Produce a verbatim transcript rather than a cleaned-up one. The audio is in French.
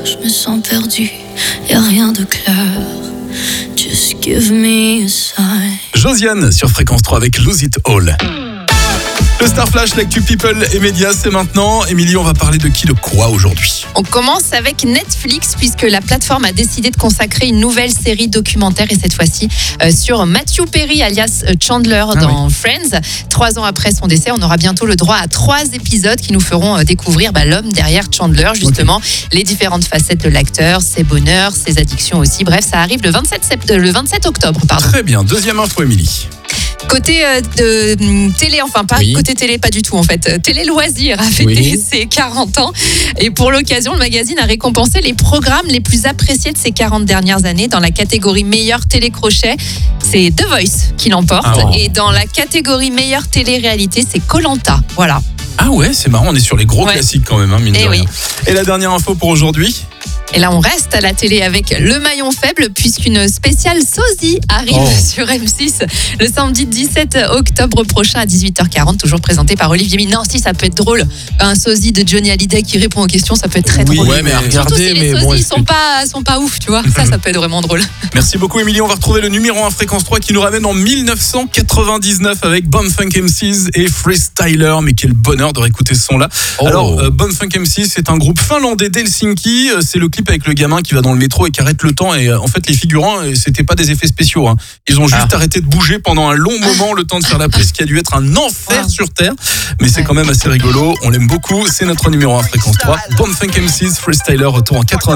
je me sens perdu, y a rien de clair. Just give me a sign. Josiane sur Fréquence trois avec Lose It All. Le Star Flash, l'actu People et médias, c'est maintenant. Émilie, on va parler de qui, de quoi aujourd'hui ? On commence avec Netflix puisque la plateforme a décidé de consacrer une nouvelle série documentaire et cette fois-ci euh, sur Matthew Perry alias Chandler Ah dans oui. Friends. Trois ans après son décès, on aura bientôt le droit à trois épisodes qui nous feront euh, découvrir bah, l'homme derrière Chandler, justement, okay. les différentes facettes de l'acteur, ses bonheurs, ses addictions aussi. Bref, ça arrive le vingt-sept, sept... le vingt-sept octobre. Pardon. Très bien, deuxième info, Émilie. Côté euh, de télé, enfin pas oui. côté télé, pas du tout en fait. Télé Loisirs a fêté oui. ses quarante ans et pour l'occasion, le magazine a récompensé les programmes les plus appréciés de ces quarante dernières années dans la catégorie meilleur télé-crochet. C'est The Voice qui l'emporte ah, oh. et dans la catégorie meilleure télé-réalité, c'est Koh-Lanta. Voilà. Ah ouais, c'est marrant, on est sur les gros ouais. classiques quand même, hein, mine et de oui. rien. Et la dernière info pour aujourd'hui ? Et là, on reste à la télé avec le maillon faible puisqu'une spéciale sosie arrive oh. sur M six le samedi dix-sept octobre prochain à dix-huit heures quarante, toujours présenté par Olivier Mine. Non, si, ça peut être drôle. Un sosie de Johnny Hallyday qui répond aux questions, ça peut être très oui, drôle. Ouais, mais regardez, surtout si les mais sosies bon, sont pas, sont pas ouf, tu vois. Ça, ça peut être vraiment drôle. Merci beaucoup, Émilie. On va retrouver le numéro un Fréquence trois qui nous ramène en dix-neuf cent quatre-vingt-dix-neuf avec Bumfunk M C et Freestyler. Mais quel bonheur de réécouter ce son-là. Oh. Alors, euh, Bumfunk M C, c'est un groupe finlandais d'Helsinki. C'est le clip avec le gamin qui va dans le métro et qui arrête le temps, et euh, en fait les figurants c'était pas des effets spéciaux hein. Ils ont juste ah. arrêté de bouger pendant un long moment le temps de faire la prise, qui a dû être un enfer ah. sur terre, mais c'est quand même assez rigolo, on l'aime beaucoup. C'est notre numéro un Fréquence trois, Bumfunk M C, Freestyler, retour en quatre-vingt-dix.